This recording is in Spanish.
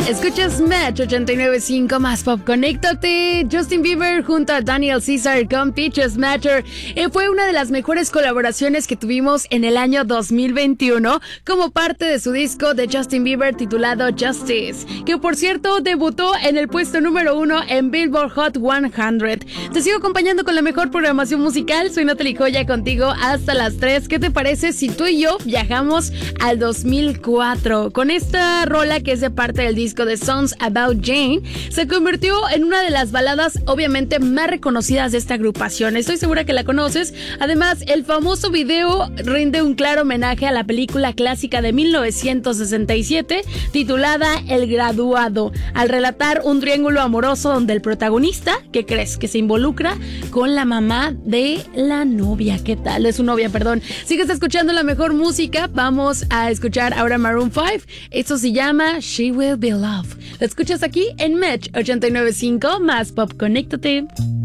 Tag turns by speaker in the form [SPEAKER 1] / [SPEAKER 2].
[SPEAKER 1] Escuchas Match 89.5 más pop. Conéctate. Justin Bieber junto a Daniel Caesar con Peaches Matter. Fue una de las mejores colaboraciones que tuvimos en el año 2021 como parte de su disco de Justin Bieber titulado Justice, que por cierto debutó en el puesto número 1 en Billboard Hot 100. Te sigo acompañando con la mejor programación musical. Soy Natalie Joya contigo hasta las 3. ¿Qué te parece si tú y yo viajamos al 2004? Con esta rola que es de parte del disco de Songs About Jane, se convirtió en una de las baladas obviamente más reconocidas de esta agrupación. Estoy segura que la conoces. Además, el famoso video rinde un claro homenaje a la película clásica de 1967 titulada El Graduado, al relatar un triángulo amoroso donde el protagonista, ¿qué crees? Que se involucra con la mamá de la novia. ¿Qué tal? De su novia, perdón. Sigues escuchando la mejor música. Vamos a escuchar ahora Maroon 5. Esto se llama She Will Be Love. Lo escuchas aquí en Match 89.5 más pop. Conéctate.